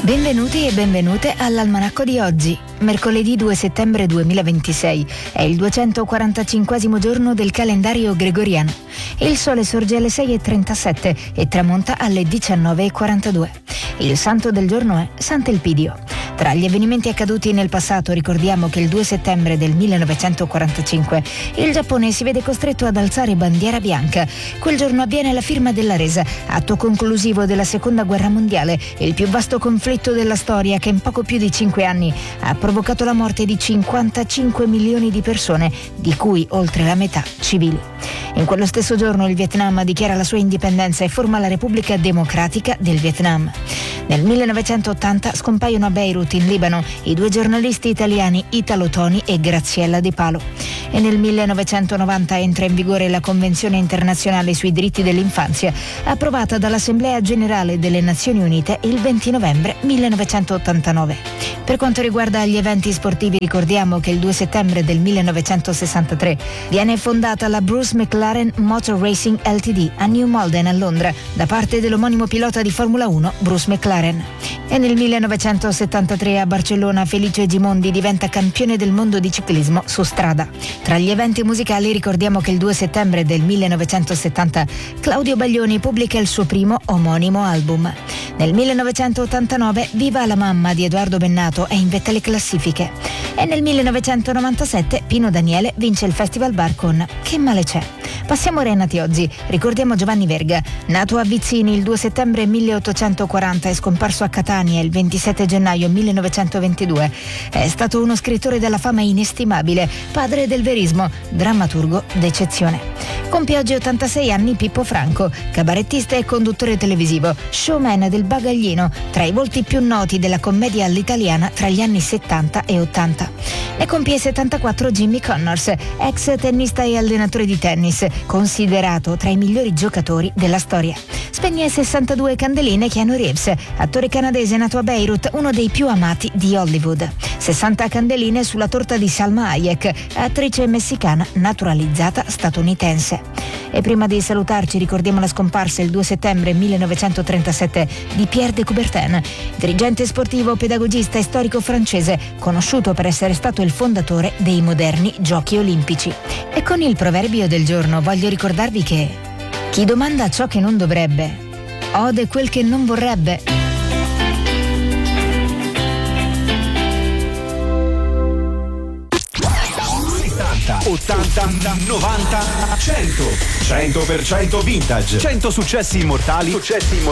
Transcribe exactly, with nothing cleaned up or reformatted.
Benvenuti e benvenute all'Almanacco di oggi, mercoledì due settembre duemilaventisei. È il duecentoquarantacinquesimo giorno del calendario gregoriano. Il sole sorge alle sei e trentasette e tramonta alle diciannove e quarantadue. Il santo del giorno è Sant'Elpidio. Tra gli avvenimenti accaduti nel passato ricordiamo che il due settembre del millenovecentoquarantacinque il Giappone si vede costretto ad alzare bandiera bianca. Quel giorno avviene la firma della resa, atto conclusivo della seconda guerra mondiale, il più vasto conflitto della storia che in poco più di cinque anni ha provocato la morte di cinquantacinque milioni di persone, di cui oltre la metà civili. In quello stesso giorno il Vietnam dichiara la sua indipendenza e forma la Repubblica Democratica del Vietnam. Nel millenovecentottanta scompaiono a Beirut, in Libano, i due giornalisti italiani Italo Toni e Graziella De Palo. E nel millenovecentonovanta entra in vigore la Convenzione internazionale sui diritti dell'infanzia, approvata dall'Assemblea Generale delle Nazioni Unite il venti novembre millenovecentottantanove. Per quanto riguarda gli eventi sportivi ricordiamo che il due settembre del millenovecentosessantatré viene fondata la Bruce McLaren Motor Racing Ltd a New Malden a Londra da parte dell'omonimo pilota di Formula uno Bruce McLaren. E nel millenovecentosettantatré a Barcellona Felice Gimondi diventa campione del mondo di ciclismo su strada. Tra gli eventi musicali ricordiamo che il due settembre del millenovecentosettanta Claudio Baglioni pubblica il suo primo omonimo album. Nel millenovecentottantanove Viva la mamma di Edoardo Bennato è in vetta alle classifiche. E nel millenovecentonovantasette Pino Daniele vince il Festival Bar con Che male c'è. Passiamo ora ai nati oggi. Ricordiamo Giovanni Verga, nato a Vizzini il due settembre milleottocentoquaranta e scomparso a Catania il ventisette gennaio millenovecentoventidue. È stato uno scrittore dalla fama inestimabile, padre del verismo, drammaturgo d'eccezione. Compie oggi ottantasei anni Pippo Franco, cabarettista e conduttore televisivo, showman del bagaglino, tra i volti più noti della commedia all'italiana tra gli anni settanta e ottanta. Ne compie settantaquattro Jimmy Connors, ex tennista e allenatore di tennis, considerato tra i migliori giocatori della storia. Spegne sessantadue candeline Keanu Reeves, attore canadese nato a Beirut, uno dei più amati di Hollywood. sessanta candeline sulla torta di Salma Hayek, attrice messicana naturalizzata statunitense. E prima di salutarci ricordiamo la scomparsa il due settembre millenovecentotrentasette di Pierre de Coubertin, dirigente sportivo, pedagogista e storico francese, conosciuto per essere stato il fondatore dei moderni Giochi Olimpici. E con il proverbio del giorno voglio ricordarvi che chi domanda ciò che non dovrebbe ode quel che non vorrebbe. ottanta, novanta, cento cento per cento vintage, cento successi immortali, successi immortali